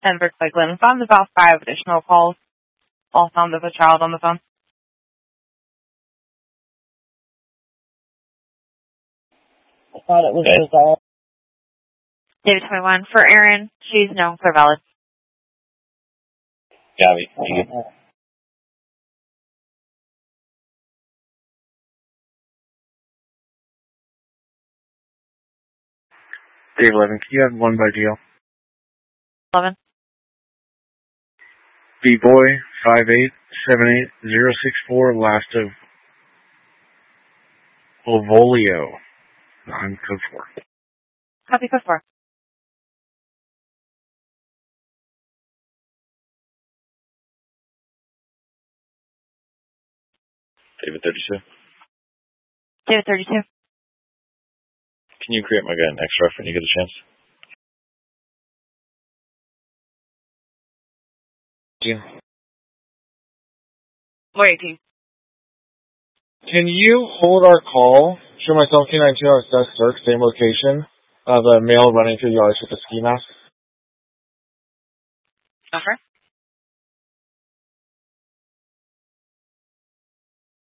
Denver Cleveland. Found about 5 additional calls. All found with a child on the phone. I thought it was resolved. David 21. For Erin, she's known for valid. Gabby. Dave 11, can you have one by DL? 11. B-Boy 5878064, last of Ovolio on code 4. Copy code 4. David 32. David 32. Can you create my guy an extra when you get a chance? Yeah. 418. Can you hold our call? Show myself K92 on assess Cirque, same location. The male running through yards with the ski mask. Okay.